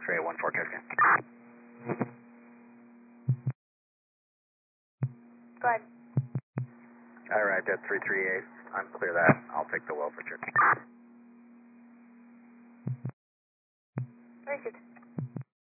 X-ray 14 check in. Go ahead. I arrived at 338. Unclear that. I'll take the well for check. Very good.